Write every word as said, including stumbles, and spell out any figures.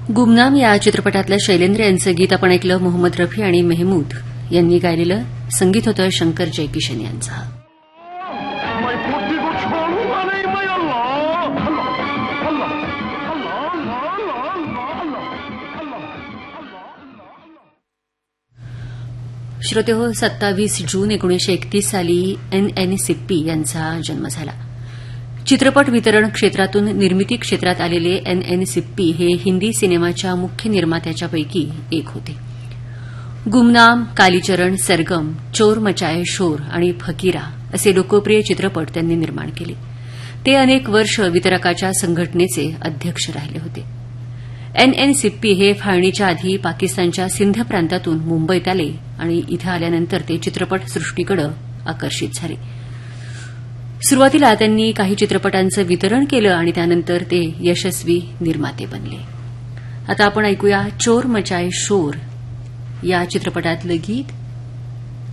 गुमनाम या चित्रपटातलं शैलेंद्र यांचं गीत आपण ऐकलं. मोहम्मद रफी आणि मेहमूद यांनी गायलेलं संगीत होतं शंकर जयकिशन यांचं. श्रोते हो, सत्तावीस जून एकोणीसशे एकतीस साली एन एन सिप्पी यांचा जन्म झाला. चित्रपट वितरण क्षेत्रातून निर्मिती क्षेत्रात आलेले एन एन सिप्पी हे हिंदी सिनेमाच्या मुख्य निर्मात्याच्यापैकी एक होते. गुमनाम, कालीचरण, सरगम, चोर मचाये शोर आणि फकीरा असे लोकप्रिय चित्रपट त्यांनी निर्माण केले. ते अनेक वर्ष वितरकाच्या संघटनेचे अध्यक्ष राहिले होते. एन एन सिप्पी हे फाळणीच्या आधी पाकिस्तानच्या सिंध प्रांतातून मुंबईत आले आणि इथं आल्यानंतर ते चित्रपटसृष्टीकडे आकर्षित झाले. सुरुवातीला त्यांनी काही चित्रपटांचं वितरण केलं आणि त्यानंतर ते यशस्वी निर्माते बनले. आता आपण ऐकूया चोर मचाये शोर या चित्रपटातलं गीत